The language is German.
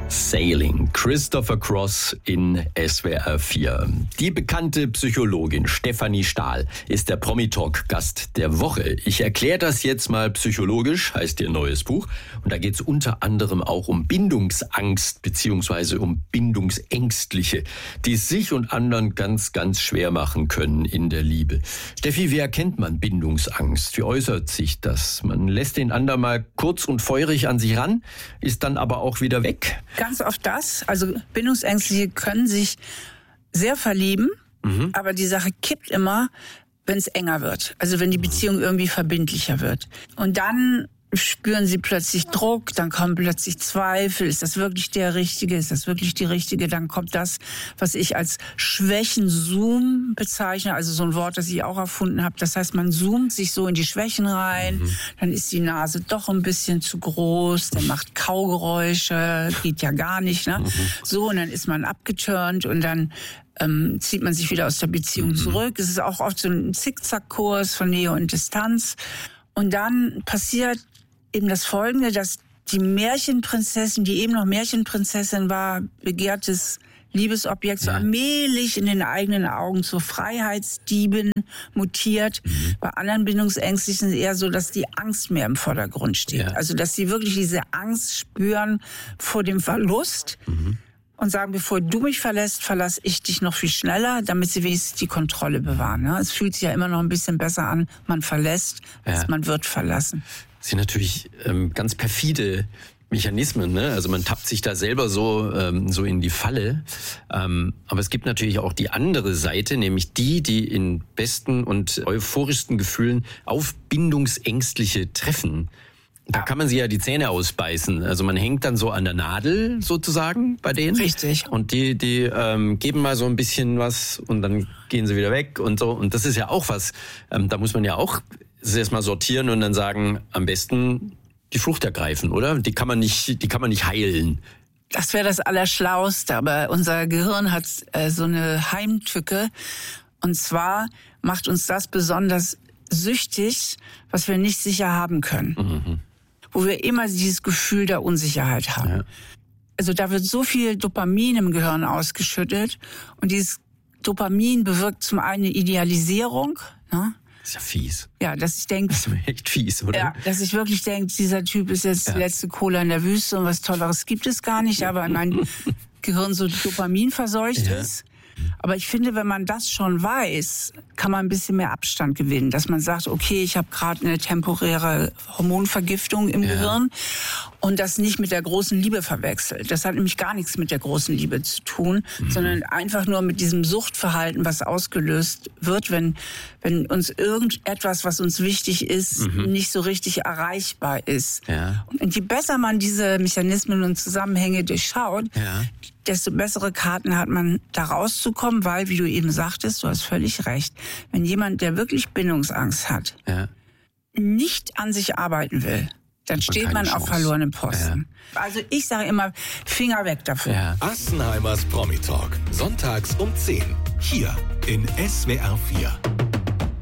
Sailing. Christopher Cross in SWR 4. Die bekannte Psychologin Stefanie Stahl ist der Promi-Talk-Gast der Woche. Ich erkläre das jetzt mal psychologisch, heißt ihr neues Buch. Und da geht es unter anderem auch um Bindungsangst bzw. um Bindungsängstliche, die es sich und anderen ganz, ganz schwer machen können in der Liebe. Steffi, wie erkennt man Bindungsangst? Wie äußert sich das? Man lässt den anderen mal kurz und feurig an sich ran, ist dann aber auch wieder weg. Ganz oft das. Also Bindungsängstliche können sich sehr verlieben, aber die Sache kippt immer, wenn es enger wird. Also wenn die Beziehung irgendwie verbindlicher wird. Und dann spüren sie plötzlich Druck, dann kommen plötzlich Zweifel. Ist das wirklich der Richtige? Ist das wirklich die Richtige? Dann kommt das, was ich als Schwächen-Zoom bezeichne, also so ein Wort, das ich auch erfunden habe. Das heißt, man zoomt sich so in die Schwächen rein, dann ist die Nase doch ein bisschen zu groß, der macht Kaugeräusche, geht ja gar nicht, ne? So, und dann ist man abgeturnt und dann zieht man sich wieder aus der Beziehung zurück. Es ist auch oft so ein Zickzackkurs von Nähe und Distanz. Und dann passiert eben das Folgende, dass die Märchenprinzessin, die eben noch Märchenprinzessin war, begehrtes Liebesobjekt, so allmählich in den eigenen Augen zur Freiheitsdiebin mutiert. Bei anderen Bindungsängstlichen ist es eher so, dass die Angst mehr im Vordergrund steht. Ja. Also dass sie wirklich diese Angst spüren vor dem Verlust und sagen, bevor du mich verlässt, verlasse ich dich noch viel schneller, damit sie wenigstens die Kontrolle bewahren. Ne? Es fühlt sich ja immer noch ein bisschen besser an, man verlässt, als man wird verlassen. Das sind natürlich ganz perfide Mechanismen, ne? Also man tappt sich da selber so in die Falle. Aber es gibt natürlich auch die andere Seite, nämlich die in besten und euphorischsten Gefühlen auf Bindungsängstliche treffen. Da kann man sich ja die Zähne ausbeißen. Also man hängt dann so an der Nadel sozusagen bei denen. Richtig. Und die geben mal so ein bisschen was und dann gehen sie wieder weg und so. Und das ist ja auch was, da muss man ja auch erstmal sortieren und dann sagen, am besten die Flucht ergreifen, oder? Die kann man nicht heilen. Das wäre das Allerschlauste, aber unser Gehirn hat so eine Heimtücke. Und zwar macht uns das besonders süchtig, was wir nicht sicher haben können. Wo wir immer dieses Gefühl der Unsicherheit haben. Ja. Also da wird so viel Dopamin im Gehirn ausgeschüttet und dieses Dopamin bewirkt zum einen eine Idealisierung, ne? Das ist ja fies. Ja, dass ich denke... Das ist echt fies, oder? Ja, dass ich wirklich denke, dieser Typ ist jetzt die letzte Cola in der Wüste und was Tolleres gibt es gar nicht, aber mein Gehirn so Dopamin verseucht ist. Aber ich finde, wenn man das schon weiß, kann man ein bisschen mehr Abstand gewinnen. Dass man sagt, okay, ich habe gerade eine temporäre Hormonvergiftung im Gehirn und das nicht mit der großen Liebe verwechselt. Das hat nämlich gar nichts mit der großen Liebe zu tun, sondern einfach nur mit diesem Suchtverhalten, was ausgelöst wird, wenn uns irgendetwas, was uns wichtig ist, nicht so richtig erreichbar ist. Ja. Und je besser man diese Mechanismen und Zusammenhänge durchschaut, desto bessere Karten hat man, da rauszukommen, weil, wie du eben sagtest, du hast völlig recht, wenn jemand, der wirklich Bindungsangst hat, nicht an sich arbeiten will, dann steht man auf verlorenem Posten. Ja. Also ich sage immer, Finger weg davon. Ja. Assenheimers Promi Talk, sonntags um 10, hier in SWR 4.